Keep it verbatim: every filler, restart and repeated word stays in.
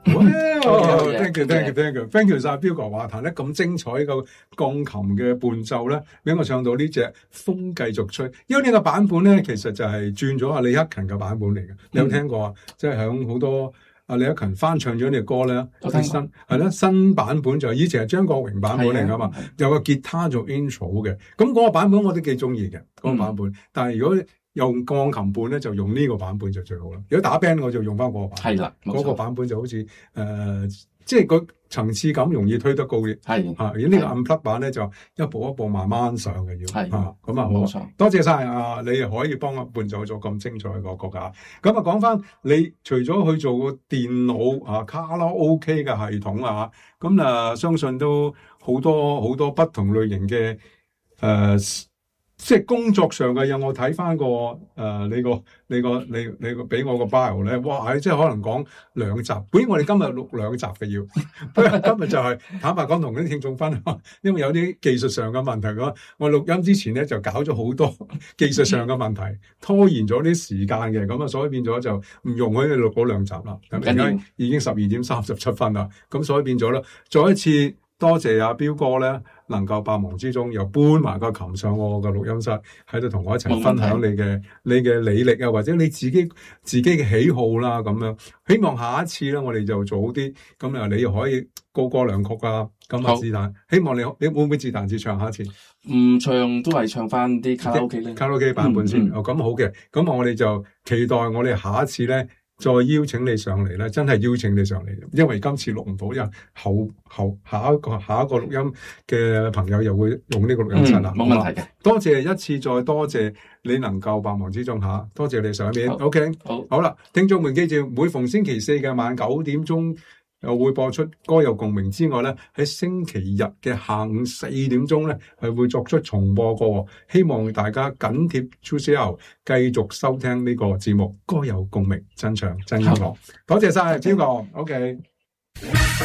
哇 ！Thank you，Thank you，Thank you，Thank you 晒彪哥話彈得咁精彩個鋼琴嘅伴奏咧，俾我唱到呢隻風繼續吹。因為呢個版本咧，其實就係轉咗阿李克勤嘅版本嚟嘅。你有聽過啊？即係響好多阿李克勤翻唱咗呢隻歌咧，新係啦，新版本就以前係張國榮版本嚟噶嘛，有個吉他做 intro 嘅。咁嗰個版本我都幾中意嘅嗰個版本，嗯、但係如果用鋼琴伴咧，就用呢個版本就最好啦。如果打 band 我就用翻嗰個版本，係啦，嗰個版本就好似誒、呃，即係個層次感容易推得高啲。係啊，而呢個 unplug 版咧就一步一步慢慢上嘅要。係啊，咁啊冇錯。多謝晒啊！你可以幫我伴奏咗咁精彩嘅歌曲啊！咁啊講翻，你除咗去做個電腦啊卡拉 OK 嘅系統啊，咁啊相信都好多好多不同類型嘅誒。呃即係工作上嘅嘢，我睇翻個誒你個你個你你個俾我個 bio 咧，哇！即係可能講兩集。本來我哋今日錄兩集嘅要，不過今日就係坦白講同啲聽眾分享，因為有啲技術上嘅問題嘅，我錄音之前咧就搞咗好多技術上嘅問題，拖延咗啲時間嘅，咁啊所以變咗就唔容許你錄嗰兩集啦。咁而家已經十二點三十七分啦，咁所以變咗啦，再一次多謝阿彪哥咧。能夠百忙之中又搬埋個琴上我嘅錄音室，喺度同我一齊分享你嘅你嘅履歷啊，或者你自己自己嘅喜好啦咁樣。希望下一次咧，我哋就做好啲。咁啊，你又可以高歌兩曲啊。咁啊，自彈。希望你你會唔會自彈自唱下一次？ 唔唱都係唱翻啲卡拉 OK 咧。 卡拉 OK 版本先。嗯嗯、哦，咁好嘅。咁啊，我哋就期待我哋下一次咧。再邀請你上嚟咧，真係邀請你上嚟，因為今次錄唔到，因為後後下一個下一個錄音嘅朋友又會用呢個錄音室啦。冇、嗯、問題嘅，多謝一次，再多謝你能夠百忙之中嚇，多謝你上面。OK，好，好啦，聽眾們記住，每逢星期四嘅晚九點鐘又會播出歌有共鳴之外咧，喺星期日嘅下午四點鐘咧係會作出重播過。希望大家緊貼 two C L 繼續收聽呢個節目，歌有共鳴，真唱真音樂。多謝晒，超哥 ，OK。